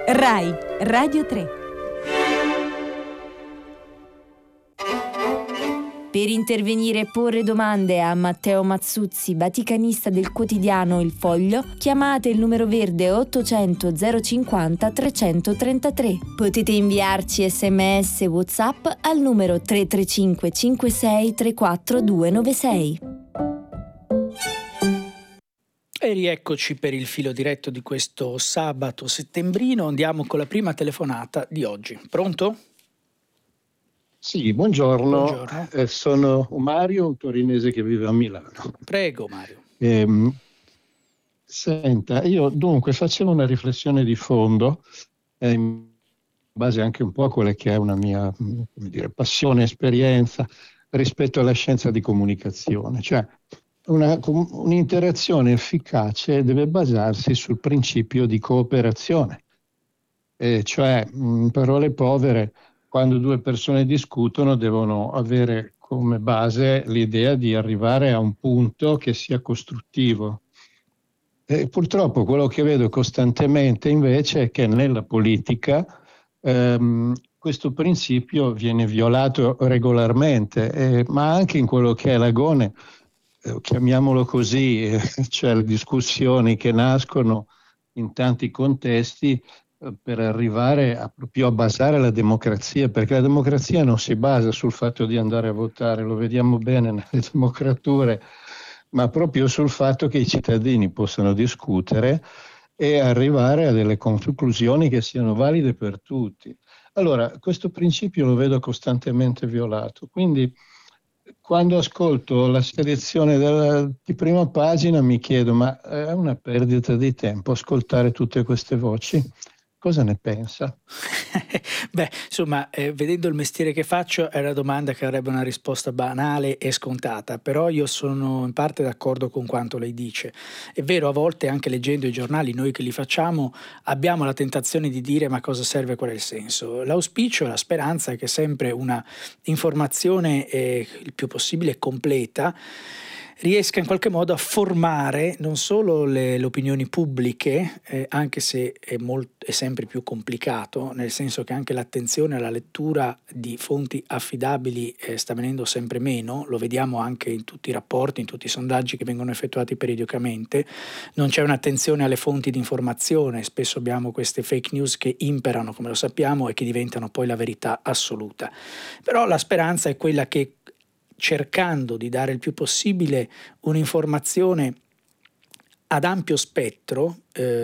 Rai Radio 3. Per intervenire e porre domande a Matteo Mazzuzzi, vaticanista del quotidiano Il Foglio, chiamate il numero verde 800 050 333. Potete inviarci SMS WhatsApp al numero 335 56 34 296. E rieccoci per il filo diretto di questo sabato settembrino. Andiamo con la prima telefonata di oggi. Pronto? Sì, buongiorno. Buongiorno. Sono Mario, un torinese che vive a Milano. Prego, Mario. Senta, io dunque facevo una riflessione di fondo, in base anche un po' a quella che è una mia, passione, esperienza rispetto alla scienza di comunicazione. Cioè, un'interazione efficace deve basarsi sul principio di cooperazione. Cioè, in parole povere, quando due persone discutono devono avere come base l'idea di arrivare a un punto che sia costruttivo. Purtroppo quello che vedo costantemente invece è che nella politica questo principio viene violato regolarmente, ma anche in quello che è l'agone, chiamiamolo così, cioè le discussioni che nascono in tanti contesti per arrivare proprio a basare la democrazia, perché la democrazia non si basa sul fatto di andare a votare, lo vediamo bene nelle democrature, ma proprio sul fatto che i cittadini possano discutere e arrivare a delle conclusioni che siano valide per tutti. Allora, questo principio lo vedo costantemente violato, quindi quando ascolto la selezione di prima pagina mi chiedo, ma è una perdita di tempo ascoltare tutte queste voci? Cosa ne pensa? Beh, insomma, vedendo il mestiere che faccio è una domanda che avrebbe una risposta banale e scontata, però io sono in parte d'accordo con quanto lei dice. È vero, a volte anche leggendo i giornali, noi che li facciamo, abbiamo la tentazione di dire ma cosa serve, qual è il senso? L'auspicio e la speranza è che sempre una informazione il più possibile completa riesca in qualche modo a formare non solo le opinioni pubbliche, anche se è sempre più complicato, nel senso che anche l'attenzione alla lettura di fonti affidabili sta venendo sempre meno, lo vediamo anche in tutti i rapporti, in tutti i sondaggi che vengono effettuati periodicamente, non c'è un'attenzione alle fonti di informazione, spesso abbiamo queste fake news che imperano, come lo sappiamo, e che diventano poi la verità assoluta. Però la speranza è quella che, cercando di dare il più possibile un'informazione ad ampio spettro,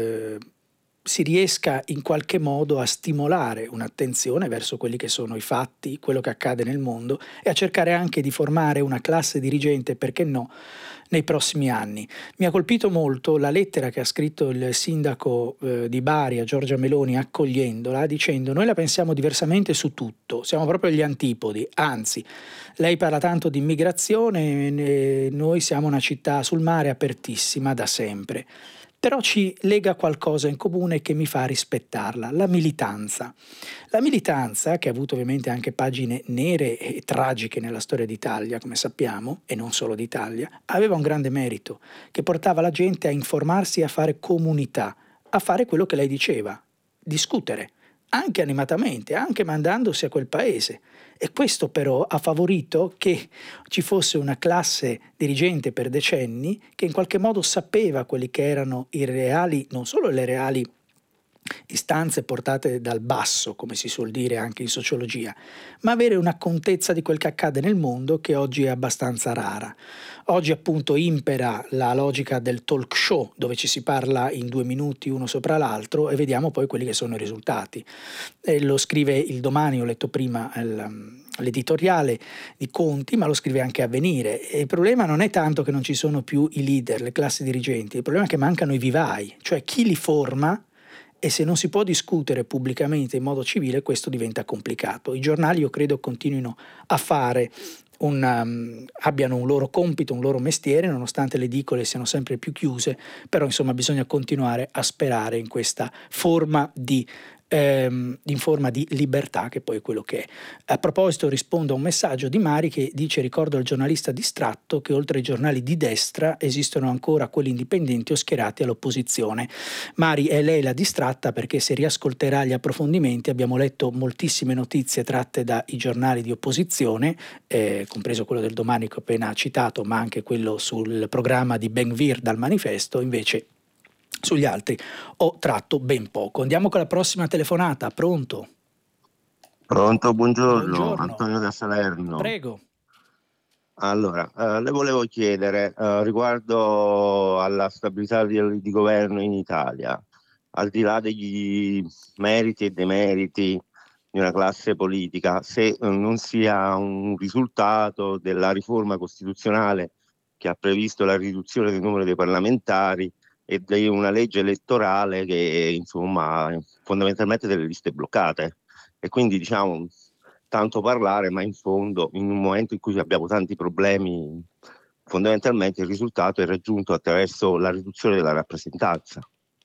si riesca in qualche modo a stimolare un'attenzione verso quelli che sono i fatti, quello che accade nel mondo, e a cercare anche di formare una classe dirigente, perché no, nei prossimi anni. Mi ha colpito molto la lettera che ha scritto il sindaco di Bari a Giorgia Meloni accogliendola, dicendo: noi la pensiamo diversamente su tutto, siamo proprio agli antipodi, anzi lei parla tanto di immigrazione, noi siamo una città sul mare apertissima da sempre. Però ci lega qualcosa in comune che mi fa rispettarla, la militanza. La militanza, che ha avuto ovviamente anche pagine nere e tragiche nella storia d'Italia, come sappiamo, e non solo d'Italia, aveva un grande merito, che portava la gente a informarsi e a fare comunità, a fare quello che lei diceva, discutere, anche animatamente, anche mandandosi a quel paese. E questo però ha favorito che ci fosse una classe dirigente per decenni che in qualche modo sapeva quelli che erano i reali, non solo le reali istanze portate dal basso, come si suol dire anche in sociologia, ma avere una contezza di quel che accade nel mondo, che oggi è abbastanza rara. Oggi appunto impera la logica del talk show, dove ci si parla in 2 minuti uno sopra l'altro e vediamo poi quelli che sono i risultati. Lo scrive il Domani, ho letto prima l'editoriale di Conti, ma lo scrive anche Avvenire. E il problema non è tanto che non ci sono più i leader, le classi dirigenti, il problema è che mancano i vivai, cioè chi li forma. E se non si può discutere pubblicamente in modo civile, questo diventa complicato. I giornali, io credo, continuino a fare abbiano un loro compito, un loro mestiere, nonostante le edicole siano sempre più chiuse, però insomma bisogna continuare a sperare in questa forma di in forma di libertà, che poi è quello che è. A proposito rispondo a un messaggio di Mari che dice: ricordo al giornalista distratto che oltre ai giornali di destra esistono ancora quelli indipendenti o schierati all'opposizione. Mari, è lei la distratta, perché se riascolterà gli approfondimenti abbiamo letto moltissime notizie tratte dai giornali di opposizione, compreso quello del Domani che ho appena citato, ma anche quello sul programma di Ben-Gvir dal Manifesto. Invece sugli altri ho tratto ben poco. Andiamo con la prossima telefonata. Pronto? Pronto, buongiorno, Buongiorno. Antonio da Salerno. Prego. Allora, le volevo chiedere riguardo alla stabilità di governo in Italia, al di là degli meriti e demeriti di una classe politica, se non sia un risultato della riforma costituzionale che ha previsto la riduzione del numero dei parlamentari e di una legge elettorale che insomma fondamentalmente delle liste bloccate, e quindi diciamo tanto parlare, ma in fondo in un momento in cui abbiamo tanti problemi, fondamentalmente il risultato è raggiunto attraverso la riduzione della rappresentanza.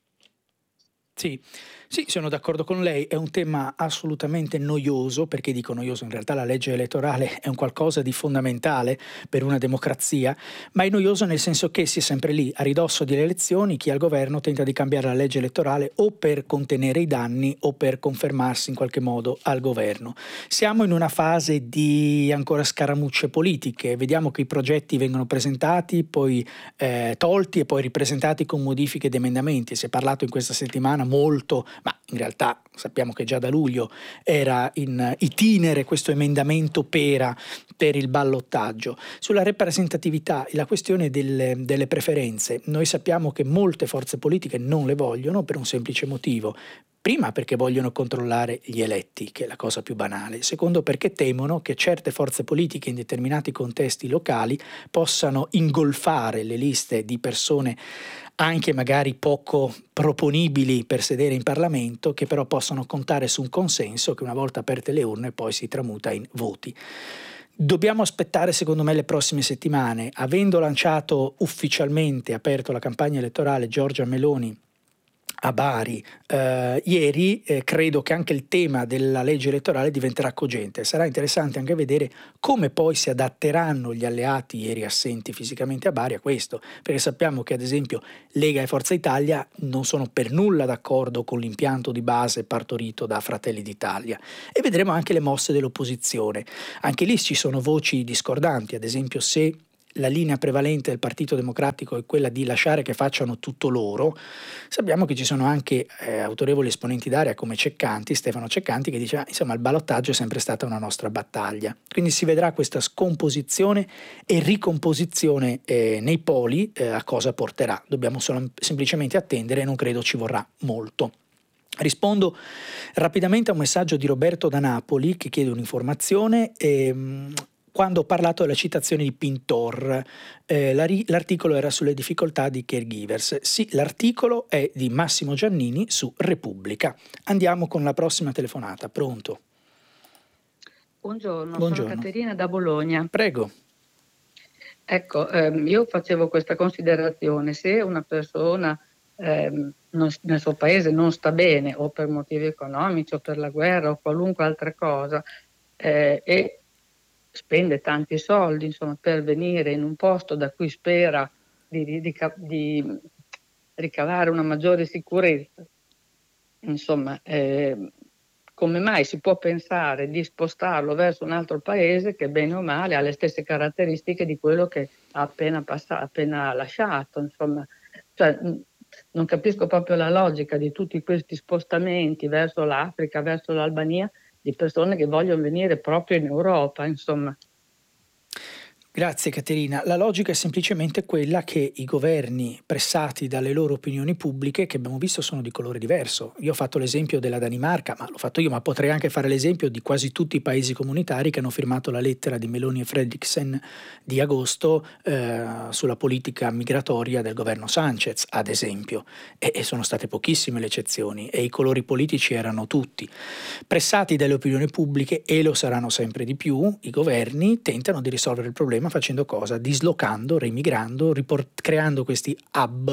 Sì, sono d'accordo con lei, è un tema assolutamente noioso. Perché dico noioso? In realtà la legge elettorale è un qualcosa di fondamentale per una democrazia, ma è noioso nel senso che si è sempre lì, a ridosso delle elezioni, chi al governo tenta di cambiare la legge elettorale o per contenere i danni o per confermarsi in qualche modo al governo. Siamo in una fase di ancora scaramucce politiche, vediamo che i progetti vengono presentati, poi tolti e poi ripresentati con modifiche ed emendamenti. Si è parlato in questa settimana molto, ma in realtà sappiamo che già da luglio era in itinere questo emendamento Pera per il ballottaggio. Sulla rappresentatività e la questione delle preferenze, noi sappiamo che molte forze politiche non le vogliono per un semplice motivo. Prima, perché vogliono controllare gli eletti, che è la cosa più banale. Secondo, perché temono che certe forze politiche in determinati contesti locali possano ingolfare le liste di persone anche magari poco proponibili per sedere in Parlamento, che però possono contare su un consenso che una volta aperte le urne poi si tramuta in voti. Dobbiamo aspettare, secondo me, le prossime settimane. Avendo lanciato ufficialmente, aperto la campagna elettorale Giorgia Meloni a Bari ieri, credo che anche il tema della legge elettorale diventerà cogente. Sarà interessante anche vedere come poi si adatteranno gli alleati ieri assenti fisicamente a Bari a questo, perché sappiamo che ad esempio Lega e Forza Italia non sono per nulla d'accordo con l'impianto di base partorito da Fratelli d'Italia, e vedremo anche le mosse dell'opposizione. Anche lì ci sono voci discordanti, ad esempio se la linea prevalente del Partito Democratico è quella di lasciare che facciano tutto loro, sappiamo che ci sono anche autorevoli esponenti d'area come Ceccanti, Stefano Ceccanti, che dice insomma il ballottaggio è sempre stata una nostra battaglia. Quindi si vedrà questa scomposizione e ricomposizione nei poli a cosa porterà. Dobbiamo semplicemente attendere, e non credo ci vorrà molto. Rispondo rapidamente a un messaggio di Roberto da Napoli che chiede un'informazione. Quando ho parlato della citazione di Pintor, l'articolo era sulle difficoltà di caregivers. Sì, l'articolo è di Massimo Giannini su Repubblica. Andiamo con la prossima telefonata. Pronto? Buongiorno. Sono Caterina da Bologna. Prego. Ecco, io facevo questa considerazione: se una persona nel suo paese non sta bene, o per motivi economici o per la guerra o qualunque altra cosa, e spende tanti soldi, insomma, per venire in un posto da cui spera di ricavare una maggiore sicurezza, insomma, come mai si può pensare di spostarlo verso un altro paese che bene o male ha le stesse caratteristiche di quello che ha appena lasciato, insomma, cioè, non capisco proprio la logica di tutti questi spostamenti verso l'Africa, verso l'Albania, di persone che vogliono venire proprio in Europa, insomma. Grazie Caterina. La logica è semplicemente quella che i governi, pressati dalle loro opinioni pubbliche, che abbiamo visto sono di colore diverso. Io ho fatto l'esempio della Danimarca, ma l'ho fatto io, ma potrei anche fare l'esempio di quasi tutti i paesi comunitari che hanno firmato la lettera di Meloni e Fredriksen di agosto sulla politica migratoria del governo Sanchez, ad esempio. E sono state pochissime le eccezioni, e i colori politici erano tutti. Pressati dalle opinioni pubbliche, e lo saranno sempre di più, i governi tentano di risolvere il problema facendo cosa? Dislocando, remigrando, creando questi hub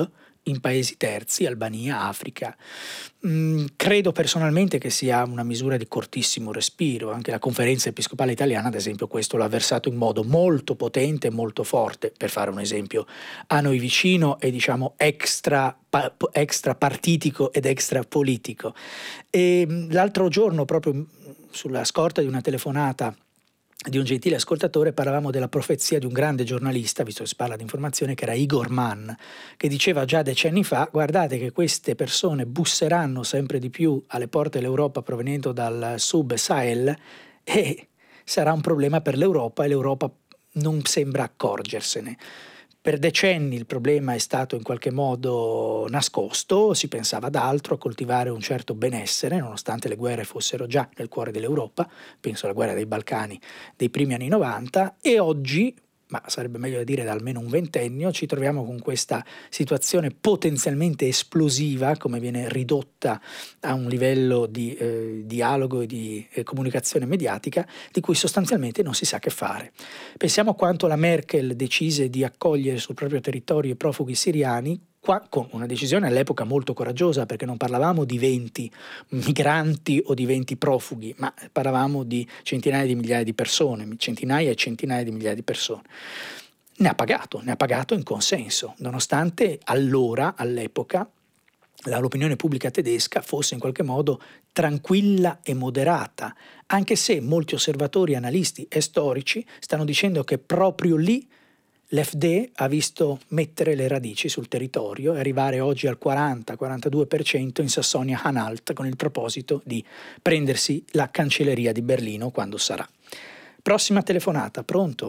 in paesi terzi, Albania, Africa. Credo personalmente che sia una misura di cortissimo respiro. Anche la Conferenza Episcopale Italiana, ad esempio, questo l'ha avversato in modo molto potente e molto forte. Per fare un esempio a noi vicino e diciamo extra partitico ed extra politico. E l'altro giorno, proprio sulla scorta di una telefonata di un gentile ascoltatore, parlavamo della profezia di un grande giornalista, visto che si parla di informazione, che era Igor Mann, che diceva già decenni fa: guardate che queste persone busseranno sempre di più alle porte dell'Europa provenendo dal sub-Sahel e sarà un problema per l'Europa, e l'Europa non sembra accorgersene. Per decenni il problema è stato in qualche modo nascosto, si pensava ad altro, a coltivare un certo benessere, nonostante le guerre fossero già nel cuore dell'Europa. Penso alla guerra dei Balcani dei primi anni 90, e oggi, ma sarebbe meglio da dire da almeno un ventennio, ci troviamo con questa situazione potenzialmente esplosiva, come viene ridotta a un livello di dialogo e di comunicazione mediatica, di cui sostanzialmente non si sa che fare. Pensiamo quanto la Merkel decise di accogliere sul proprio territorio i profughi siriani, con una decisione all'epoca molto coraggiosa, perché non parlavamo di 20 migranti o di 20 profughi, ma parlavamo di centinaia di migliaia di persone, centinaia e centinaia di migliaia di persone. Ne ha pagato in consenso, nonostante all'epoca, l'opinione pubblica tedesca fosse in qualche modo tranquilla e moderata, anche se molti osservatori, analisti e storici stanno dicendo che proprio lì l'AfD ha visto mettere le radici sul territorio e arrivare oggi al 40-42% in Sassonia-Anhalt, con il proposito di prendersi la cancelleria di Berlino quando sarà. Prossima telefonata, pronto?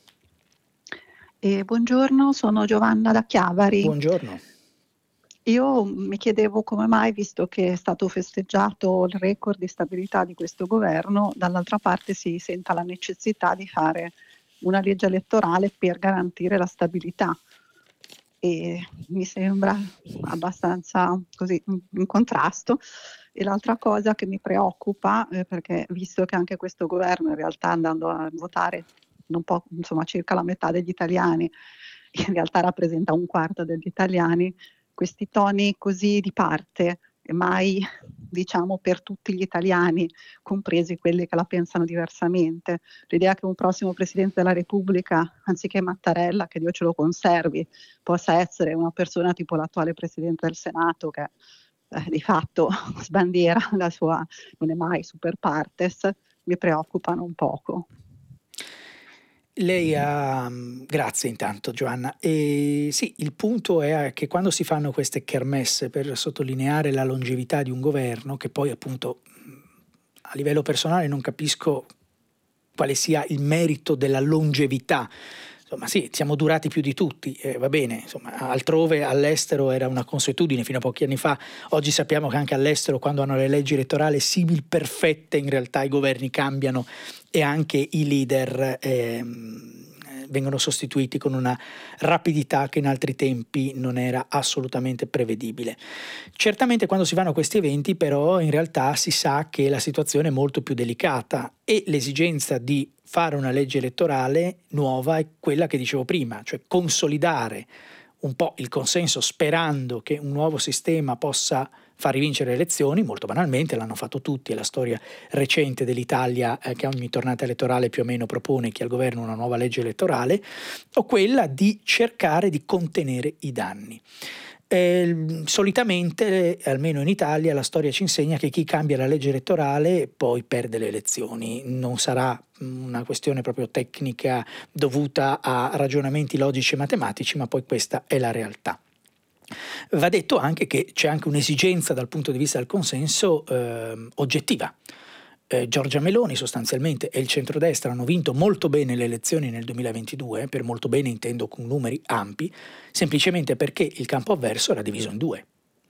Buongiorno, sono Giovanna da Chiavari. Buongiorno. Io mi chiedevo come mai, visto che è stato festeggiato il record di stabilità di questo governo, dall'altra parte si senta la necessità di fare una legge elettorale per garantire la stabilità, e mi sembra abbastanza così in contrasto. E l'altra cosa che mi preoccupa, perché visto che anche questo governo in realtà, andando a votare circa la metà degli italiani, in realtà rappresenta un quarto degli italiani, questi toni così di parte, e mai diciamo per tutti gli italiani, compresi quelli che la pensano diversamente. L'idea che un prossimo Presidente della Repubblica, anziché Mattarella, che Dio ce lo conservi, possa essere una persona tipo l'attuale Presidente del Senato, che di fatto sbandiera la sua, non è mai super partes, mi preoccupano un poco. Lei ha... Grazie intanto Giovanna. E sì, il punto è che quando si fanno queste kermesse per sottolineare la longevità di un governo, che poi appunto a livello personale non capisco quale sia il merito della longevità. Insomma sì, siamo durati più di tutti, va bene, insomma, altrove all'estero era una consuetudine fino a pochi anni fa. Oggi sappiamo che anche all'estero, quando hanno le leggi elettorali simil perfette, in realtà i governi cambiano e anche i leader vengono sostituiti con una rapidità che in altri tempi non era assolutamente prevedibile. Certamente quando si vanno a questi eventi però in realtà si sa che la situazione è molto più delicata, e l'esigenza di fare una legge elettorale nuova è quella che dicevo prima, cioè consolidare un po' il consenso sperando che un nuovo sistema possa far rivincere le elezioni. Molto banalmente l'hanno fatto tutti, è la storia recente dell'Italia che a ogni tornata elettorale più o meno propone chi al governo una nuova legge elettorale, o quella di cercare di contenere i danni. Solitamente, almeno in Italia, la storia ci insegna che chi cambia la legge elettorale poi perde le elezioni. Non sarà una questione proprio tecnica dovuta a ragionamenti logici e matematici, ma poi questa è la realtà. Va detto anche che c'è anche un'esigenza dal punto di vista del consenso oggettiva. Giorgia Meloni sostanzialmente e il centrodestra hanno vinto molto bene le elezioni nel 2022, per molto bene intendo con numeri ampi, semplicemente perché il campo avverso era diviso in due.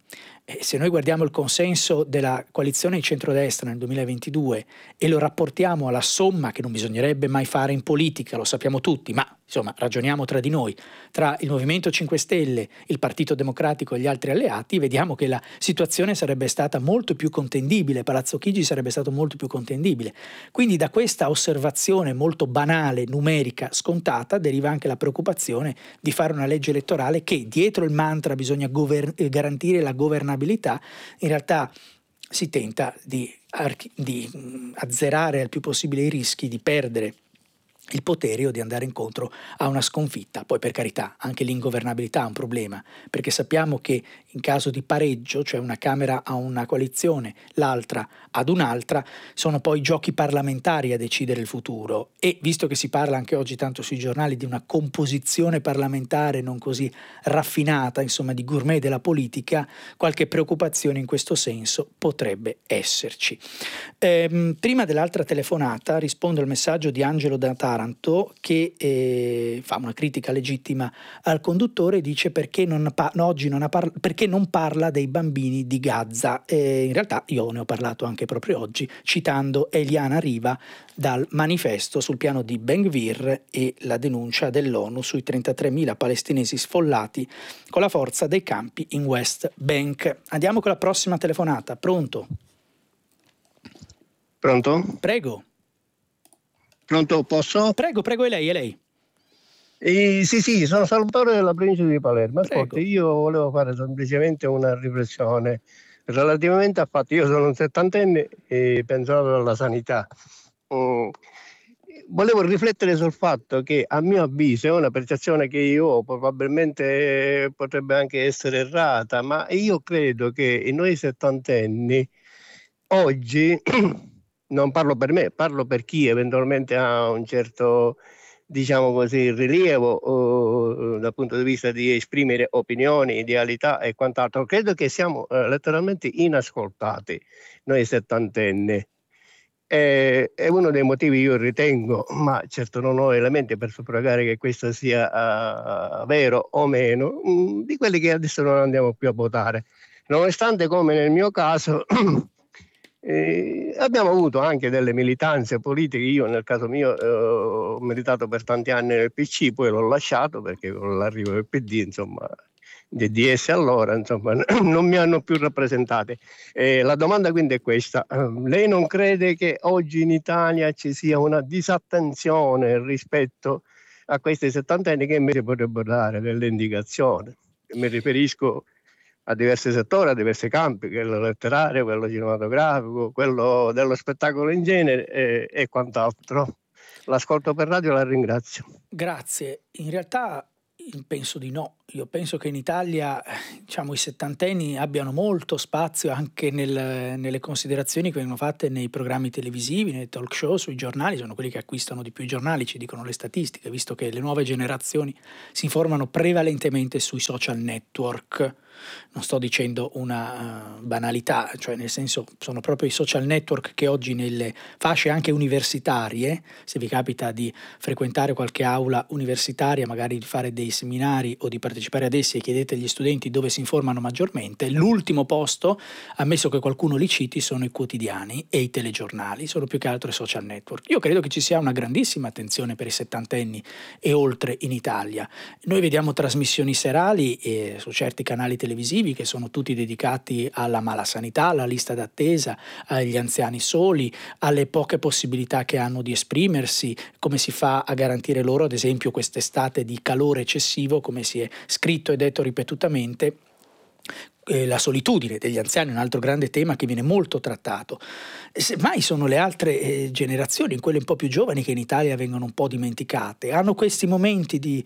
Se noi guardiamo il consenso della coalizione di centrodestra nel 2022 e lo rapportiamo alla somma che non bisognerebbe mai fare in politica, lo sappiamo tutti, ma insomma ragioniamo tra di noi, tra il Movimento 5 Stelle, il Partito Democratico e gli altri alleati, vediamo che la situazione sarebbe stata molto più contendibile, Palazzo Chigi sarebbe stato molto più contendibile. Quindi da questa osservazione molto banale, numerica, scontata, deriva anche la preoccupazione di fare una legge elettorale che dietro il mantra bisogna garantire la governabilità, in realtà si tenta di azzerare al più possibile i rischi di perdere il potere o di andare incontro a una sconfitta. Poi per carità anche l'ingovernabilità è un problema, perché sappiamo che in caso di pareggio, cioè una Camera a una coalizione, l'altra ad un'altra, sono poi i giochi parlamentari a decidere il futuro, e visto che si parla anche oggi tanto sui giornali di una composizione parlamentare non così raffinata, insomma di gourmet della politica, qualche preoccupazione in questo senso potrebbe esserci. Prima dell'altra telefonata rispondo al messaggio di Angelo da Taranto che fa una critica legittima al conduttore e dice perché non parla dei bambini di Gaza. In realtà io ne ho parlato anche proprio oggi citando Eliana Riva dal manifesto sul piano di Ben Gvir e la denuncia dell'ONU sui 33.000 palestinesi sfollati con la forza dei campi in West Bank. Andiamo con la prossima telefonata. Pronto? Pronto? Prego. Pronto, posso? Prego, è lei. Sì, sono Salvatore della provincia di Palermo. Prego. Ascolti, io volevo fare semplicemente una riflessione relativamente al fatto, io sono un settantenne e pensionato alla sanità. Volevo riflettere sul fatto che a mio avviso è una percezione che io ho, probabilmente potrebbe anche essere errata, ma io credo che noi settantenni oggi, non parlo per me, parlo per chi eventualmente ha un certo, diciamo così, rilievo dal punto di vista di esprimere opinioni, idealità e quant'altro, credo che siamo letteralmente inascoltati noi settantenni. È uno dei motivi, io ritengo, ma certo non ho elementi per suffragare che questo sia vero o meno, di quelli che adesso non andiamo più a votare, nonostante come nel mio caso abbiamo avuto anche delle militanze politiche. Io nel caso mio ho militato per tanti anni nel PC, poi l'ho lasciato perché con l'arrivo del PD, insomma, di DS allora, insomma, non mi hanno più rappresentate. La domanda quindi è questa: lei non crede che oggi in Italia ci sia una disattenzione rispetto a questi settantenni che invece potrebbero dare delle indicazioni? Mi riferisco a diversi settori, a diversi campi, quello letterario, quello cinematografico, quello dello spettacolo in genere e quant'altro. L'ascolto per radio, la ringrazio. Grazie. In realtà penso di no. Io penso che in Italia, diciamo, i settantenni abbiano molto spazio anche nelle considerazioni che vengono fatte nei programmi televisivi, nei talk show, sui giornali. Sono quelli che acquistano di più i giornali, ci dicono le statistiche, visto che le nuove generazioni si informano prevalentemente sui social network. Non sto dicendo una banalità, cioè nel senso sono proprio i social network che oggi nelle fasce anche universitarie, se vi capita di frequentare qualche aula universitaria, magari di fare dei seminari o di partecipare ad essi e chiedete agli studenti dove si informano maggiormente, l'ultimo posto, ammesso che qualcuno li citi, sono i quotidiani e i telegiornali, sono più che altro i social network. Io credo che ci sia una grandissima attenzione per i settantenni e oltre in Italia. Noi vediamo trasmissioni serali su certi canali televisivi che sono tutti dedicati alla malasanità, alla lista d'attesa, agli anziani soli, alle poche possibilità che hanno di esprimersi, come si fa a garantire loro, ad esempio, quest'estate di calore eccessivo, come si è scritto e detto ripetutamente. La solitudine degli anziani è un altro grande tema che viene molto trattato. Semmai sono le altre generazioni, quelle un po' più giovani, che in Italia vengono un po' dimenticate. Hanno questi momenti di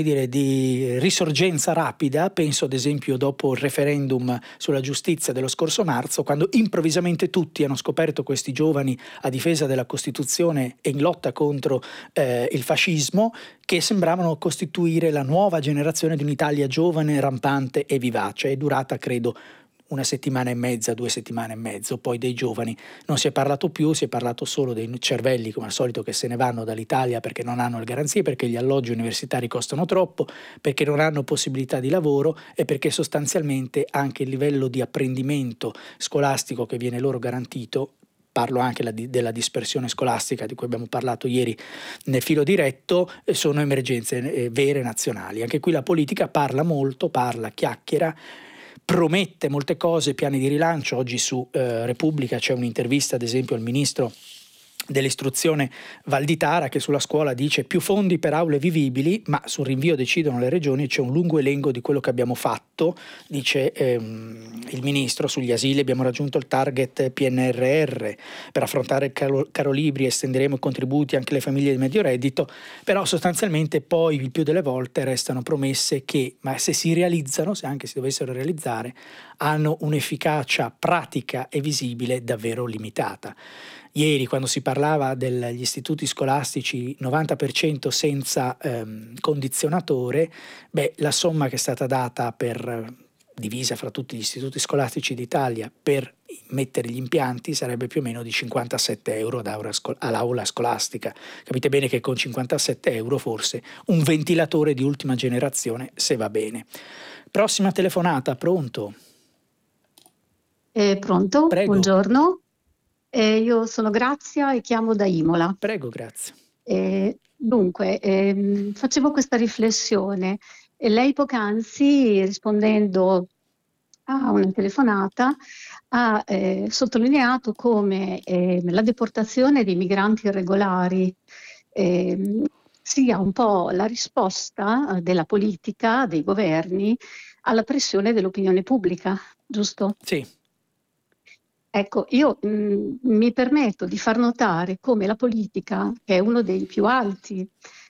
risorgenza rapida. Penso ad esempio dopo il referendum sulla giustizia dello scorso marzo, quando improvvisamente tutti hanno scoperto questi giovani a difesa della Costituzione e in lotta contro il fascismo, che sembravano costituire la nuova generazione di un'Italia giovane, rampante e vivace. È durata, credo, 1 settimana e mezza, 2 settimane e mezzo, poi dei giovani non si è parlato più, si è parlato solo dei cervelli come al solito che se ne vanno dall'Italia perché non hanno le garanzie, perché gli alloggi universitari costano troppo, perché non hanno possibilità di lavoro e perché sostanzialmente anche il livello di apprendimento scolastico che viene loro garantito, parlo anche della dispersione scolastica di cui abbiamo parlato ieri nel filo diretto, sono emergenze vere nazionali. Anche qui la politica parla molto, chiacchiera, promette molte cose, piani di rilancio. Oggi su Repubblica c'è un'intervista ad esempio al ministro dell'istruzione Valditara che sulla scuola dice più fondi per aule vivibili, ma sul rinvio decidono le regioni. C'è un lungo elenco di quello che abbiamo fatto, dice il ministro. Sugli asili abbiamo raggiunto il target PNRR, per affrontare il caro libri estenderemo i contributi anche alle famiglie di medio reddito, però sostanzialmente poi il più delle volte restano promesse che, ma se si realizzano, se anche si dovessero realizzare, hanno un'efficacia pratica e visibile davvero limitata. Ieri quando si parlava degli istituti scolastici 90% senza condizionatore, la somma che è stata data divisa fra tutti gli istituti scolastici d'Italia per mettere gli impianti sarebbe più o meno di 57 euro all'aula scolastica. Capite bene che con 57 euro forse un ventilatore di ultima generazione se va bene. Prossima telefonata, pronto? Pronto? Prego. Buongiorno. Io sono Grazia e chiamo da Imola. Prego, grazie. Dunque, facevo questa riflessione. Lei poc'anzi, rispondendo a una telefonata, ha sottolineato come la deportazione dei migranti irregolari sia un po' la risposta della politica, dei governi, alla pressione dell'opinione pubblica, giusto? Sì. Ecco, io mi permetto di far notare come la politica, che è uno dei più alti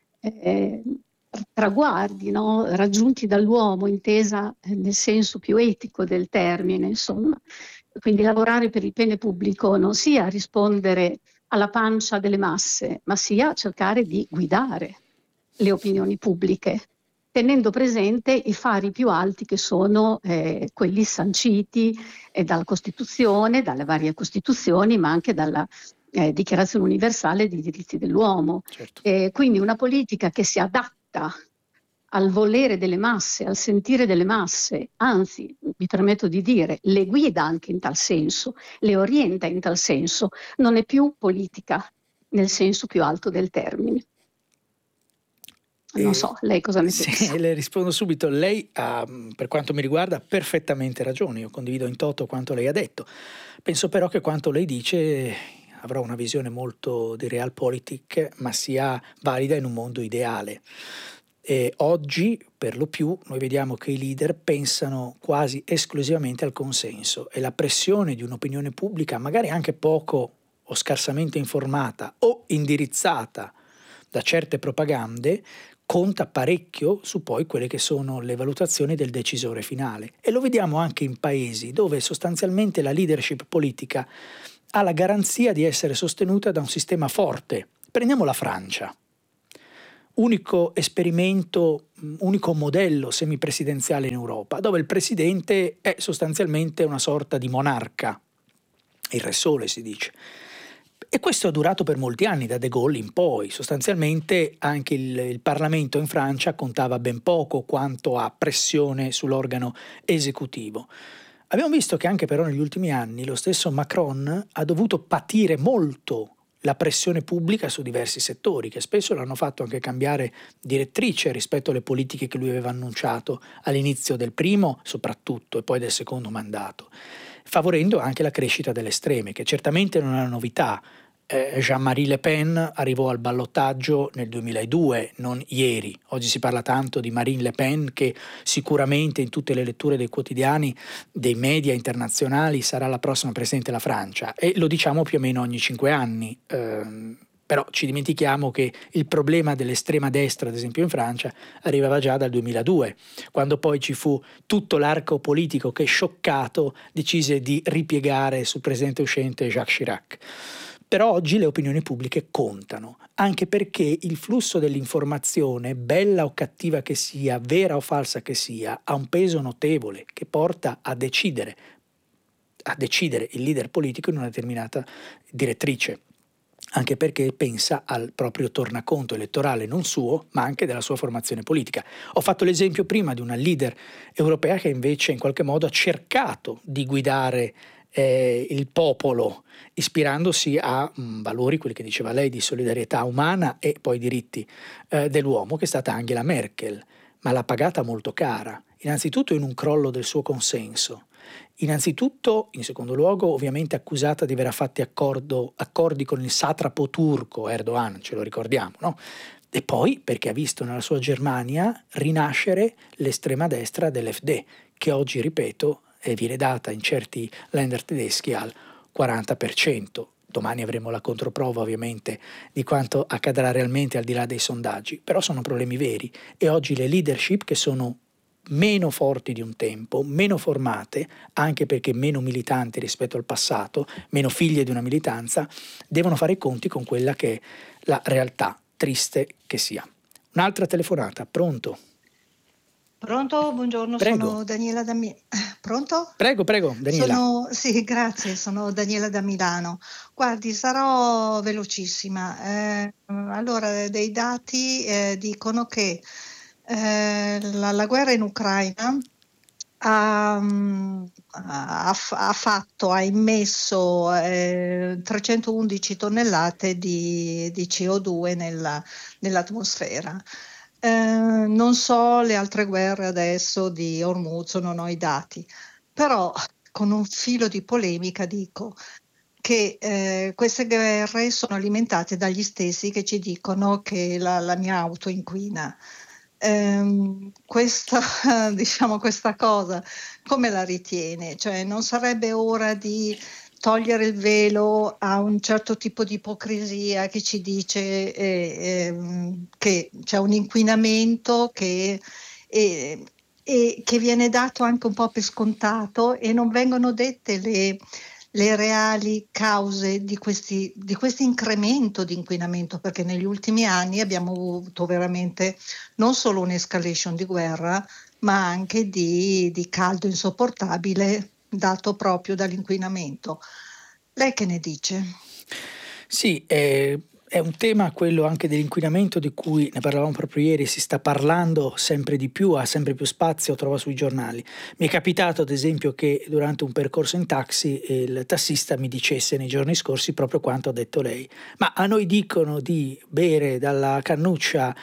traguardi, no, raggiunti dall'uomo, intesa nel senso più etico del termine, insomma, quindi lavorare per il bene pubblico non sia rispondere alla pancia delle masse, ma sia cercare di guidare le opinioni pubbliche, tenendo presente i fari più alti che sono quelli sanciti dalla Costituzione, dalle varie Costituzioni, ma anche dalla Dichiarazione Universale dei Diritti dell'Uomo. Certo. Quindi una politica che si adatta al volere delle masse, al sentire delle masse, anzi, mi permetto di dire, le guida anche in tal senso, le orienta in tal senso, non è più politica nel senso più alto del termine. Non so, lei cosa ne pensa? Sì, le rispondo subito. Lei ha, per quanto mi riguarda, perfettamente ragione. Io condivido in toto quanto lei ha detto. Penso però che quanto lei dice avrà una visione molto di realpolitik, ma sia valida in un mondo ideale. E oggi, per lo più, noi vediamo che i leader pensano quasi esclusivamente al consenso e la pressione di un'opinione pubblica, magari anche poco o scarsamente informata o indirizzata da certe propagande, conta parecchio su poi quelle che sono le valutazioni del decisore finale. E lo vediamo anche in paesi dove sostanzialmente la leadership politica ha la garanzia di essere sostenuta da un sistema forte. Prendiamo la Francia. Unico esperimento, unico modello semipresidenziale in Europa, dove il presidente è sostanzialmente una sorta di monarca, il re sole si dice. E questo è durato per molti anni, da De Gaulle in poi. Sostanzialmente anche il Parlamento in Francia contava ben poco quanto a pressione sull'organo esecutivo. Abbiamo visto che anche però negli ultimi anni lo stesso Macron ha dovuto patire molto la pressione pubblica su diversi settori, che spesso l'hanno fatto anche cambiare direttrice rispetto alle politiche che lui aveva annunciato all'inizio del primo, soprattutto, e poi del secondo mandato, favorendo anche la crescita delle estreme, che certamente non è una novità. Jean-Marie Le Pen arrivò al ballottaggio nel 2002, non ieri. Oggi si parla tanto di Marine Le Pen, che sicuramente in tutte le letture dei quotidiani, dei media internazionali, sarà la prossima presidente della Francia, e lo diciamo più o meno ogni 5 anni. Però ci dimentichiamo che il problema dell'estrema destra, ad esempio in Francia, arrivava già dal 2002, quando poi ci fu tutto l'arco politico che, scioccato, decise di ripiegare sul presidente uscente Jacques Chirac. Però oggi le opinioni pubbliche contano, anche perché il flusso dell'informazione, bella o cattiva che sia, vera o falsa che sia, ha un peso notevole che porta a decidere a decidere il leader politico in una determinata direttrice, anche perché pensa al proprio tornaconto elettorale, non suo, ma anche della sua formazione politica. Ho fatto l'esempio prima di una leader europea che invece in qualche modo ha cercato di guidare il popolo, ispirandosi a valori, quelli che diceva lei, di solidarietà umana e poi diritti dell'uomo, che è stata Angela Merkel, ma l'ha pagata molto cara, innanzitutto in un crollo del suo consenso. Innanzitutto, in secondo luogo, ovviamente accusata di aver fatto accordi con il satrapo turco Erdogan, ce lo ricordiamo, no? E poi perché ha visto nella sua Germania rinascere l'estrema destra dell'FD, che oggi, ripeto, viene data in certi Länder tedeschi al 40%. Domani avremo la controprova ovviamente di quanto accadrà realmente al di là dei sondaggi, però sono problemi veri e oggi le leadership che sono meno forti di un tempo, meno formate, anche perché meno militanti rispetto al passato, meno figlie di una militanza, devono fare i conti con quella che è la realtà, triste che sia. Un'altra telefonata, pronto? Pronto, buongiorno, Prego. sono Daniela da Milano. Pronto? Prego, Daniela. Sì, grazie, sono Daniela da Milano. Guardi, sarò velocissima. Allora, dei dati dicono che la guerra in Ucraina ha immesso 311 tonnellate di CO2 nell'atmosfera. Non so le altre guerre adesso di Hormuz, non ho i dati, però con un filo di polemica dico che queste guerre sono alimentate dagli stessi che ci dicono che la mia auto inquina. Questa cosa come la ritiene? Cioè, non sarebbe ora di togliere il velo a un certo tipo di ipocrisia che ci dice che c'è un inquinamento e che viene dato anche un po' per scontato e non vengono dette le reali cause di questo incremento di inquinamento, perché negli ultimi anni abbiamo avuto veramente non solo un'escalation di guerra, ma anche di caldo insopportabile dato proprio dall'inquinamento. Lei che ne dice? Sì, è un tema quello anche dell'inquinamento di cui ne parlavamo proprio ieri, si sta parlando sempre di più, ha sempre più spazio, trova sui giornali. Mi è capitato ad esempio che durante un percorso in taxi il tassista mi dicesse nei giorni scorsi proprio quanto ha detto lei. Ma a noi dicono di bere dalla cannuccia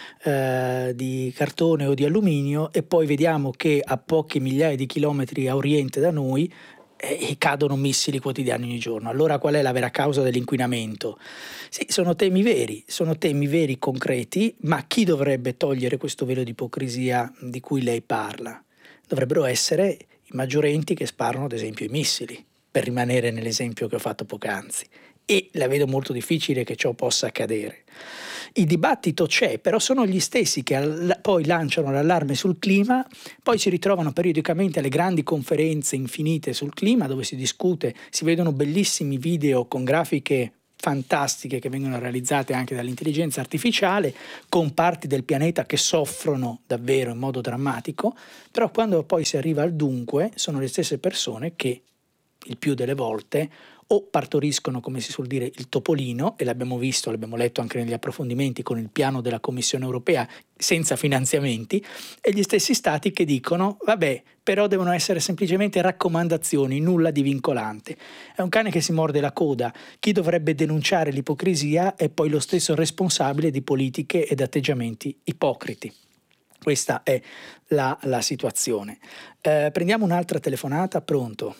di cartone o di alluminio e poi vediamo che a poche migliaia di chilometri a oriente da noi cadono missili quotidiani ogni giorno. Allora qual è la vera causa dell'inquinamento? Sì, sono temi veri, concreti, ma chi dovrebbe togliere questo velo di ipocrisia di cui lei parla? Dovrebbero essere i maggiorenti che sparano ad esempio i missili, per rimanere nell'esempio che ho fatto poc'anzi, e la vedo molto difficile che ciò possa accadere. Il dibattito c'è, però sono gli stessi che poi lanciano l'allarme sul clima, poi si ritrovano periodicamente alle grandi conferenze infinite sul clima dove si discute, si vedono bellissimi video con grafiche fantastiche che vengono realizzate anche dall'intelligenza artificiale con parti del pianeta che soffrono davvero in modo drammatico, però quando poi si arriva al dunque sono le stesse persone che il più delle volte o partoriscono, come si suol dire, il topolino, e l'abbiamo visto, l'abbiamo letto anche negli approfondimenti con il piano della Commissione europea senza finanziamenti, e gli stessi stati che dicono vabbè, però devono essere semplicemente raccomandazioni, nulla di vincolante. È un cane che si morde la coda. Chi dovrebbe denunciare l'ipocrisia è poi lo stesso responsabile di politiche ed atteggiamenti ipocriti. Questa è la situazione. Prendiamo un'altra telefonata, pronto?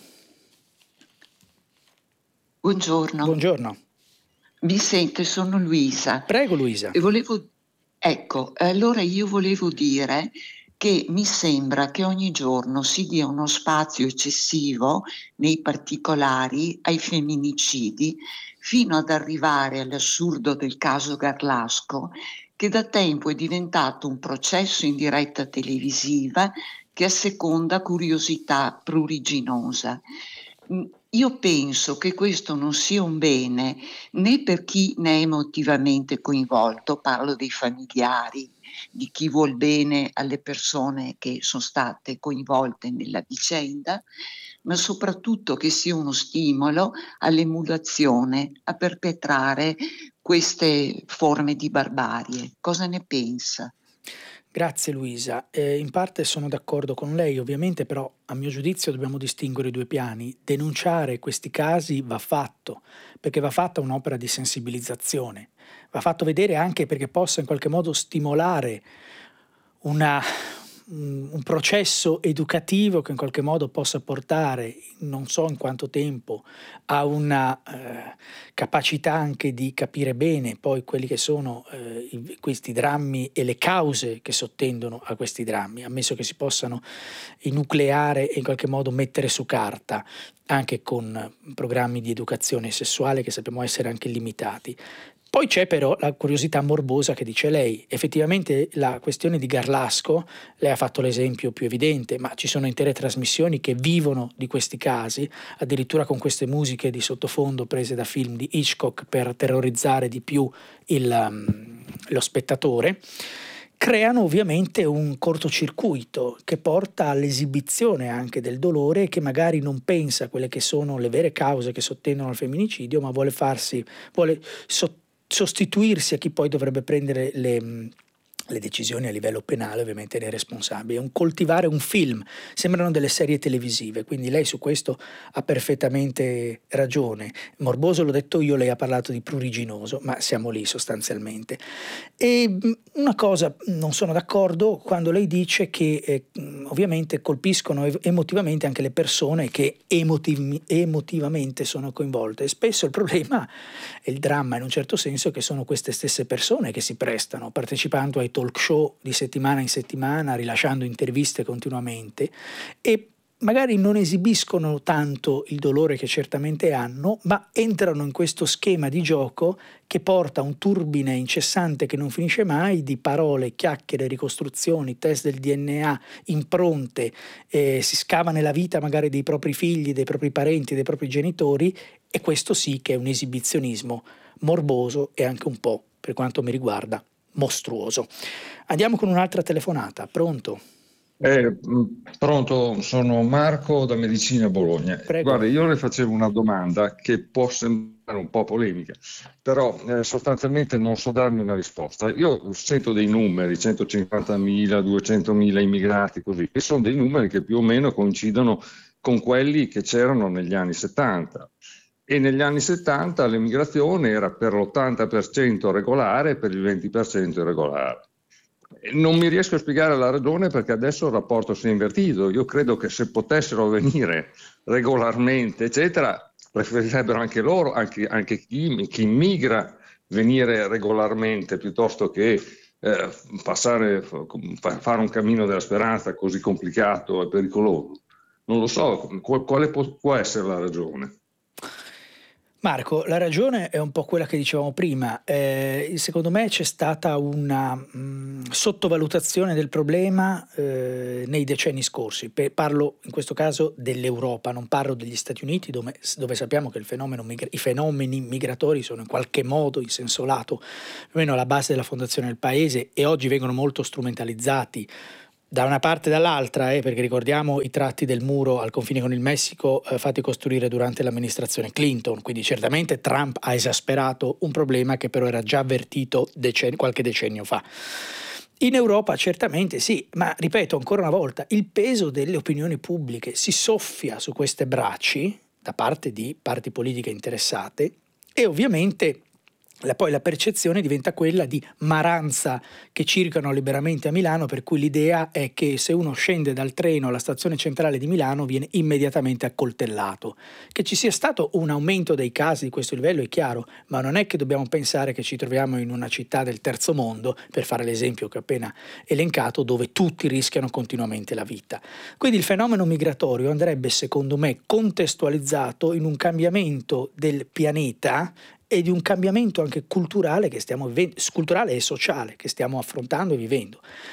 Buongiorno. Buongiorno. Mi sente, sono Luisa. Prego Luisa. Allora io volevo dire che mi sembra che ogni giorno si dia uno spazio eccessivo nei particolari ai femminicidi, fino ad arrivare all'assurdo del caso Garlasco, che da tempo è diventato un processo in diretta televisiva che asseconda curiosità pruriginosa. Io penso che questo non sia un bene né per chi ne è emotivamente coinvolto, parlo dei familiari, di chi vuol bene alle persone che sono state coinvolte nella vicenda, ma soprattutto che sia uno stimolo all'emulazione, a perpetrare queste forme di barbarie. Cosa ne pensa? Grazie Luisa, in parte sono d'accordo con lei ovviamente, però a mio giudizio dobbiamo distinguere i due piani. Denunciare questi casi va fatto, perché va fatta un'opera di sensibilizzazione, va fatto vedere anche perché possa in qualche modo stimolare un processo educativo che in qualche modo possa portare, non so in quanto tempo, a una capacità anche di capire bene poi quelli che sono questi drammi e le cause che sottendono a questi drammi, ammesso che si possano enucleare e in qualche modo mettere su carta, anche con programmi di educazione sessuale che sappiamo essere anche limitati. Poi c'è però la curiosità morbosa che dice lei. Effettivamente la questione di Garlasco, lei ha fatto l'esempio più evidente, ma ci sono intere trasmissioni che vivono di questi casi, addirittura con queste musiche di sottofondo prese da film di Hitchcock per terrorizzare di più lo spettatore, creano ovviamente un cortocircuito che porta all'esibizione anche del dolore e che magari non pensa a quelle che sono le vere cause che sottendono al femminicidio, ma vuole sostituirsi a chi poi dovrebbe prendere le decisioni a livello penale, ovviamente nei responsabili. È un coltivare un film, sembrano delle serie televisive, quindi lei su questo ha perfettamente ragione. Morboso l'ho detto io, lei ha parlato di pruriginoso, ma siamo lì sostanzialmente. E una cosa, non sono d'accordo quando lei dice che ovviamente colpiscono emotivamente anche le persone che emotivamente sono coinvolte. E spesso il problema e il dramma in un certo senso che sono queste stesse persone che si prestano, partecipando ai talk show di settimana in settimana, rilasciando interviste continuamente e magari non esibiscono tanto il dolore che certamente hanno, ma entrano in questo schema di gioco che porta a un turbine incessante che non finisce mai di parole, chiacchiere, ricostruzioni, test del DNA, impronte, si scava nella vita magari dei propri figli, dei propri parenti, dei propri genitori, e questo sì che è un esibizionismo morboso e anche un po', per quanto mi riguarda, mostruoso. Andiamo con un'altra telefonata. Pronto? Pronto, sono Marco da Medicina Bologna. Prego. Guarda, io le facevo una domanda che può sembrare un po' polemica, però sostanzialmente non so darmi una risposta. Io sento dei numeri, 150.000, 200.000 immigrati, così, che sono dei numeri che più o meno coincidono con quelli che c'erano negli anni 70. E negli anni 70 l'immigrazione era per l'80% regolare e per il 20% irregolare. Non mi riesco a spiegare la ragione perché adesso il rapporto si è invertito. Io credo che se potessero venire regolarmente, eccetera, preferirebbero anche loro, anche chi immigra, venire regolarmente piuttosto che fare un cammino della speranza così complicato e pericoloso. Non lo so, quale può essere la ragione? Marco, la ragione è un po' quella che dicevamo prima. Secondo me c'è stata una sottovalutazione del problema nei decenni scorsi. Parlo in questo caso dell'Europa, non parlo degli Stati Uniti, dove sappiamo che i fenomeni migratori sono in qualche modo, in senso lato, più o meno alla base della fondazione del paese, e oggi vengono molto strumentalizzati da una parte e dall'altra, perché ricordiamo i tratti del muro al confine con il Messico fatti costruire durante l'amministrazione Clinton, quindi certamente Trump ha esasperato un problema che però era già avvertito qualche decennio fa. In Europa certamente sì, ma ripeto ancora una volta, il peso delle opinioni pubbliche si soffia su queste bracci da parte di parti politiche interessate e ovviamente poi la percezione diventa quella di maranza che circolano liberamente a Milano, per cui l'idea è che se uno scende dal treno alla stazione centrale di Milano viene immediatamente accoltellato. Che ci sia stato un aumento dei casi di questo livello è chiaro, ma non è che dobbiamo pensare che ci troviamo in una città del terzo mondo, per fare l'esempio che ho appena elencato, dove tutti rischiano continuamente la vita. Quindi il fenomeno migratorio andrebbe, secondo me, contestualizzato in un cambiamento del pianeta e di un cambiamento anche culturale che culturale e sociale che stiamo affrontando e vivendo.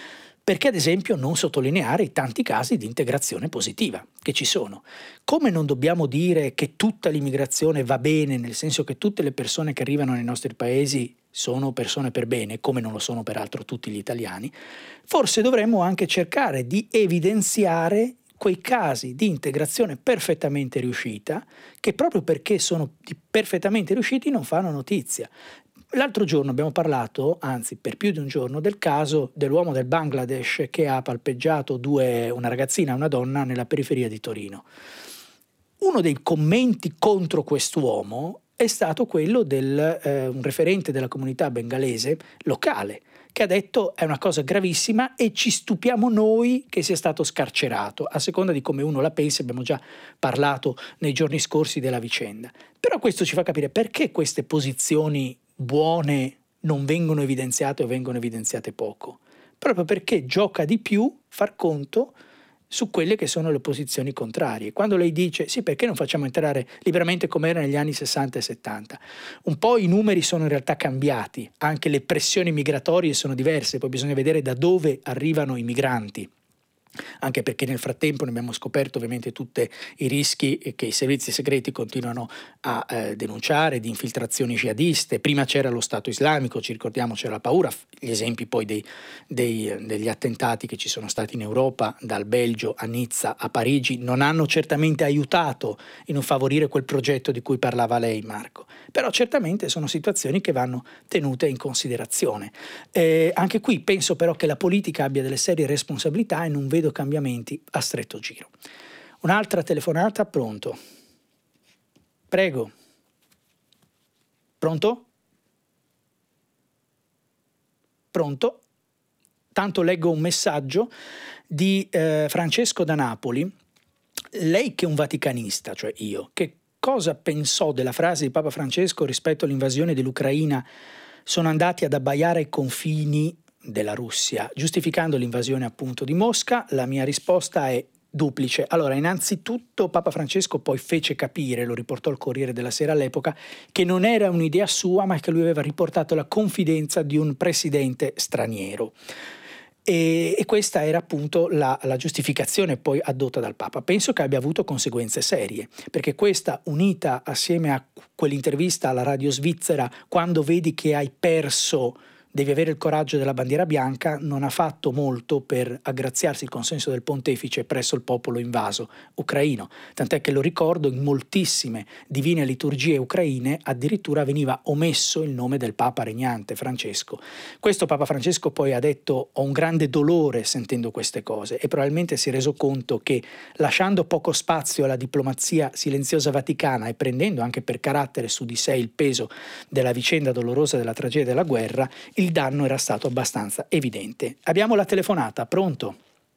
Perché ad esempio non sottolineare i tanti casi di integrazione positiva che ci sono? Come non dobbiamo dire che tutta l'immigrazione va bene, nel senso che tutte le persone che arrivano nei nostri paesi sono persone per bene, come non lo sono peraltro tutti gli italiani, forse dovremmo anche cercare di evidenziare quei casi di integrazione perfettamente riuscita che proprio perché sono perfettamente riusciti non fanno notizia. L'altro giorno abbiamo parlato, anzi per più di un giorno, del caso dell'uomo del Bangladesh che ha palpeggiato una ragazzina e una donna nella periferia di Torino. Uno dei commenti contro quest'uomo è stato quello un referente della comunità bengalese locale, che ha detto è una cosa gravissima e ci stupiamo noi che sia stato scarcerato, a seconda di come uno la pensa. Abbiamo già parlato nei giorni scorsi della vicenda. Però questo ci fa capire perché queste posizioni buone non vengono evidenziate o vengono evidenziate poco, proprio perché gioca di più far conto su quelle che sono le posizioni contrarie. Quando lei dice sì, perché non facciamo entrare liberamente come era negli anni 60 e 70, un po' i numeri sono in realtà cambiati, anche le pressioni migratorie sono diverse, poi bisogna vedere da dove arrivano i migranti, anche perché nel frattempo ne abbiamo scoperto ovviamente tutti i rischi che i servizi segreti continuano a denunciare di infiltrazioni jihadiste. Prima c'era lo Stato islamico, ci ricordiamo, c'era la paura, gli esempi poi degli attentati che ci sono stati in Europa, dal Belgio a Nizza a Parigi, non hanno certamente aiutato in non favorire quel progetto di cui parlava lei, Marco, però certamente sono situazioni che vanno tenute in considerazione. Anche qui penso però che la politica abbia delle serie responsabilità e non vedo cambiamenti a stretto giro. Un'altra telefonata, pronto? Prego. Pronto? Pronto? Tanto leggo un messaggio di Francesco da Napoli. Lei che è un vaticanista, cioè io, che cosa pensò della frase di Papa Francesco rispetto all'invasione dell'Ucraina? Sono andati ad abbaiare ai confini della Russia, giustificando l'invasione appunto di Mosca. La mia risposta è duplice. Allora, innanzitutto Papa Francesco poi fece capire, lo riportò il Corriere della Sera all'epoca, che non era un'idea sua, ma che lui aveva riportato la confidenza di un presidente straniero. E questa era appunto la giustificazione poi addotta dal Papa. Penso che abbia avuto conseguenze serie, perché questa, unita assieme a quell'intervista alla radio svizzera, quando vedi che hai perso devi avere il coraggio della bandiera bianca, non ha fatto molto per aggraziarsi il consenso del pontefice presso il popolo invaso ucraino. Tant'è che lo ricordo, in moltissime divine liturgie ucraine addirittura veniva omesso il nome del Papa regnante Francesco. Questo Papa Francesco poi ha detto: ho un grande dolore sentendo queste cose, e probabilmente si è reso conto che lasciando poco spazio alla diplomazia silenziosa vaticana e prendendo anche per carattere su di sé il peso della vicenda dolorosa della tragedia della guerra, il danno era stato abbastanza evidente. Abbiamo la telefonata, pronto?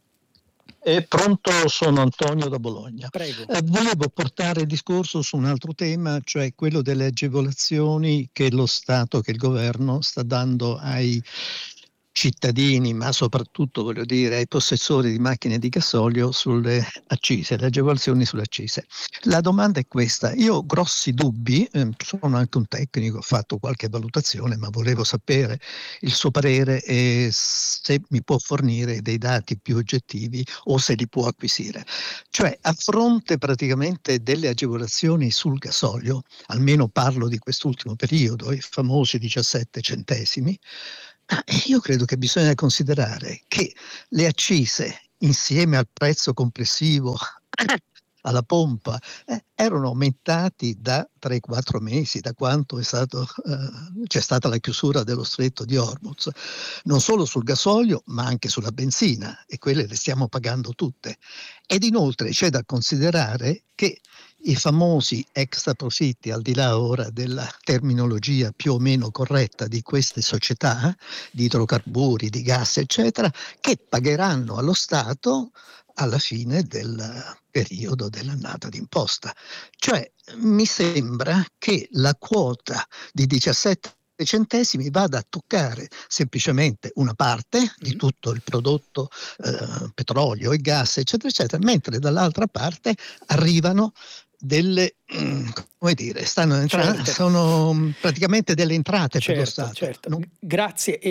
Pronto, sono Antonio da Bologna. Prego. Volevo portare il discorso su un altro tema, cioè quello delle agevolazioni che lo Stato, che il governo sta dando ai cittadini, ma soprattutto voglio dire ai possessori di macchine di gasolio sulle accise, le agevolazioni sulle accise. La domanda è questa: io ho grossi dubbi, sono anche un tecnico, ho fatto qualche valutazione, ma volevo sapere il suo parere e se mi può fornire dei dati più oggettivi o se li può acquisire. Cioè, a fronte praticamente delle agevolazioni sul gasolio, almeno parlo di quest'ultimo periodo, i famosi 17 centesimi, io credo che bisogna considerare che le accise, insieme al prezzo complessivo alla pompa, erano aumentati da 3-4 mesi, da quanto c'è stata la chiusura dello stretto di Hormuz, non solo sul gasolio ma anche sulla benzina, e quelle le stiamo pagando tutte. Ed inoltre c'è da considerare che i famosi extra profitti, al di là ora della terminologia più o meno corretta di queste società di idrocarburi, di gas eccetera, che pagheranno allo Stato alla fine del periodo dell'annata d'imposta. Cioè mi sembra che la quota di 17 centesimi vada a toccare semplicemente una parte di tutto il prodotto petrolio e gas eccetera eccetera, mentre dall'altra parte arrivano delle, come dire, stanno entrando, sono praticamente delle entrate per lo Stato. Certo. Grazie.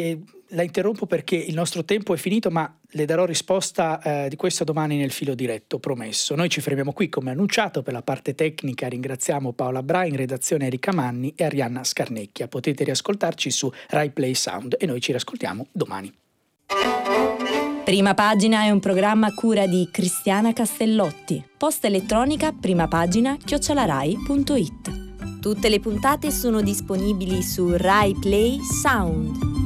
La interrompo perché il nostro tempo è finito, ma le darò risposta di questo domani nel filo diretto, promesso. Noi ci fermiamo qui come annunciato. Per la parte tecnica ringraziamo Paola Bra, in redazione Erika Manni e Arianna Scarnecchia. Potete riascoltarci su Rai Play Sound e noi ci riascoltiamo domani. Prima Pagina è un programma a cura di Cristiana Castellotti. Posta elettronica primapagina@rai.it. Tutte le puntate sono disponibili su Rai Play Sound.